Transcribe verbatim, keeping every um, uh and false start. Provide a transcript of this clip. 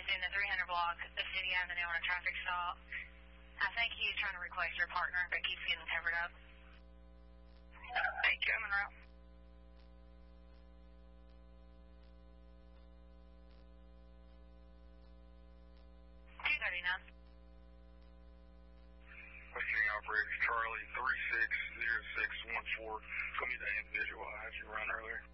is in the three hundred block of City Avenue on a traffic stop. I think he's trying to request your partner, but keeps getting covered up. Thank you, I'm en route. two thirty-nine. Questioning operators, Charlie three six zero six one four. Tell me that individual I had you run earlier.